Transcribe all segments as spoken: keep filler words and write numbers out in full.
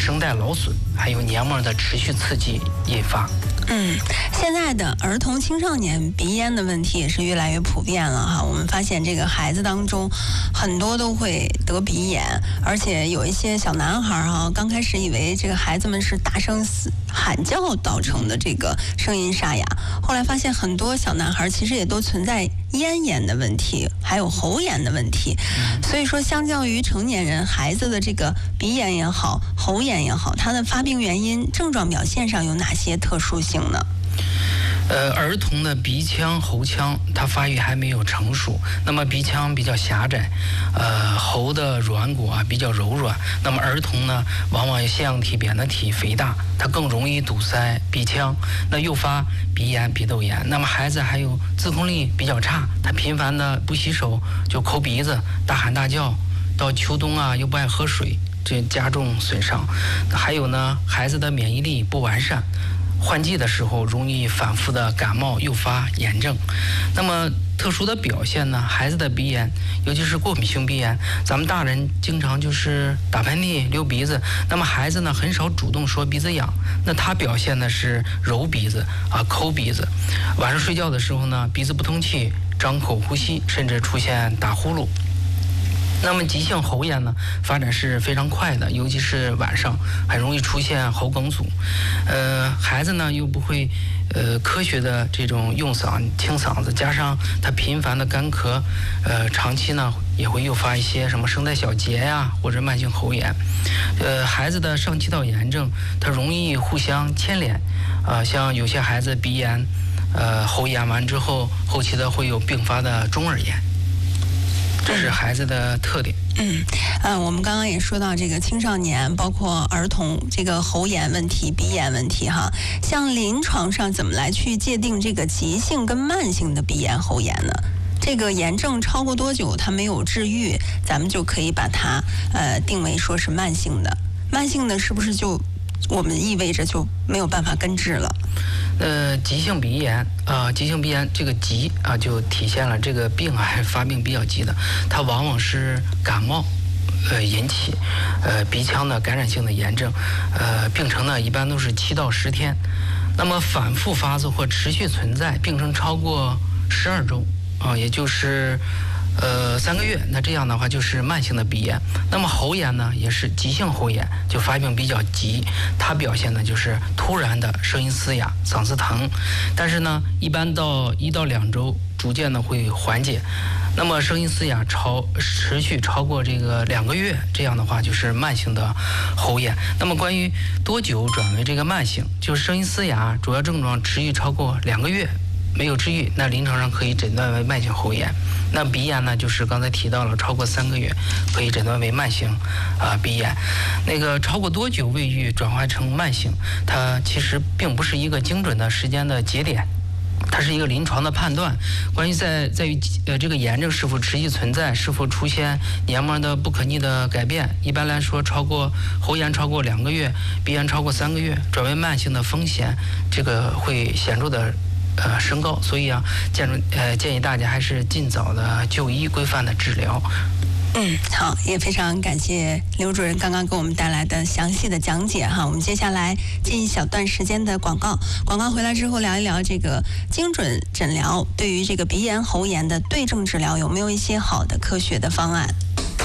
声带劳损，还有黏膜的持续刺激引发。 嗯，现在的儿童青少年鼻炎的问题也是越来越普遍了哈。我们发现这个孩子当中很多都会得鼻炎，而且有一些小男孩哈，刚开始以为这个孩子们是大声喊叫造成的这个声音沙哑，后来发现很多小男孩其实也都存在咽炎的问题，还有喉炎的问题。所以说，相较于成年人，孩子的这个鼻炎也好，喉炎也好，它的发病原因、症状表现上有哪些特殊性呢？ 呃，儿童的鼻腔、喉腔它发育还没有成熟，那么鼻腔比较狭窄，呃，喉的软骨啊比较柔软，那么儿童呢，往往有腺样体、扁桃体肥大，它更容易堵塞鼻腔，那诱发鼻炎、鼻窦炎。那么孩子还有自控力比较差，他频繁的不洗手就抠鼻子、大喊大叫，到秋冬啊又不爱喝水，这加重损伤。还有呢，孩子的免疫力不完善。换季的时候容易反复的感冒，诱发炎症。那么特殊的表现呢，孩子的鼻炎，尤其是过敏性鼻炎，咱们大人经常就是打喷嚏、流鼻子，那么孩子呢很少主动说鼻子痒，那他表现的是揉鼻子啊、抠鼻子。晚上睡觉的时候呢，鼻子不通气，张口呼吸，甚至出现打呼噜。那么急性喉炎呢，发展是非常快的，尤其是晚上很容易出现喉梗阻。呃，孩子呢又不会呃科学的这种用嗓清嗓子，加上他频繁的干咳，呃，长期呢也会诱发一些什么声带小结呀、或者慢性喉炎。呃，孩子的上气道炎症，它容易互相牵连。啊、呃，像有些孩子鼻炎，呃，喉炎完之后，后期的会有并发的中耳炎。这是孩子的特点。 嗯，呃，我们刚刚也说到这个青少年，包括儿童这个喉炎问题、鼻炎问题哈。像临床上怎么来去界定这个急性跟慢性的鼻炎、喉炎呢？这个炎症超过多久它没有治愈，咱们就可以把它呃定为说是慢性的。慢性的是不是就我们意味着就没有办法根治了？ 呃，急性鼻炎啊、呃，急性鼻炎这个急啊，就体现了这个病啊发病比较急的，它往往是感冒，呃引起，呃鼻腔的感染性的炎症，呃病程呢一般都是七到十天，那么反复发作或持续存在，病程超过十二周啊、呃，也就是。呃，三个月，那这样的话就是慢性的鼻炎。那么喉炎呢，也是急性喉炎，就发病比较急，它表现的就是突然的声音嘶哑、嗓子疼，但是呢，一般到一到两周，逐渐的会缓解。那么声音嘶哑超持续超过这个两个月，这样的话就是慢性的喉炎。那么关于多久转为这个慢性，就是声音嘶哑主要症状持续超过两个月。没有治愈，那临床上可以诊断为慢性喉炎。那鼻炎呢，就是刚才提到了，超过三个月可以诊断为慢性啊、呃、鼻炎。那个超过多久未愈转化成慢性，它其实并不是一个精准的时间的节点，它是一个临床的判断。关于在在于呃这个炎症是否持续存在，是否出现黏膜的不可逆的改变。一般来说，超过喉炎超过两个月，鼻炎超过三个月，转为慢性的风险这个会显著的。呃，升高，所以啊，建议呃建议大家还是尽早的就医，规范的治疗。 嗯，好，也非常感谢刘主任刚刚给我们带来的详细的讲解哈。我们接下来进一小段时间的广告，广告回来之后聊一聊这个精准诊疗对于这个鼻炎、喉炎的对症治疗有没有一些好的科学的方案？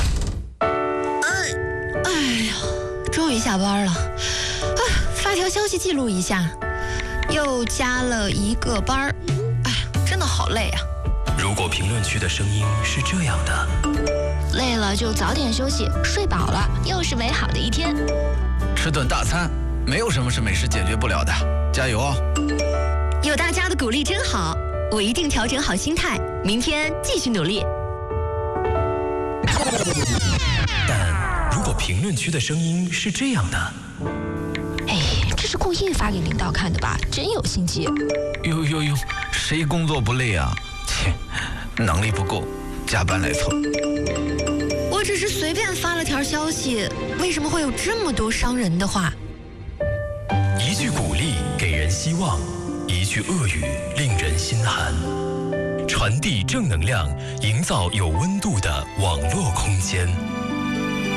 嗯，哎呀，终于下班了，啊，发条消息记录一下。又加了一个班儿，哎呀，真的好累啊！ 如果评论区的声音是这样的， 累了就早点休息，睡饱了又是美好的一天。 吃顿大餐，没有什么是美食解决不了的，加油哦！ 有大家的鼓励真好，我一定调整好心态，明天继续努力。 但如果评论区的声音是这样的， 这是故意发给领导看的吧？真有心机！ 呦呦呦，谁工作不累啊？切，能力不够，加班来凑。 我只是随便发了条消息，为什么会有这么多伤人的话？ 一句鼓励给人希望，一句恶语令人心寒。传递正能量，营造有温度的网络空间。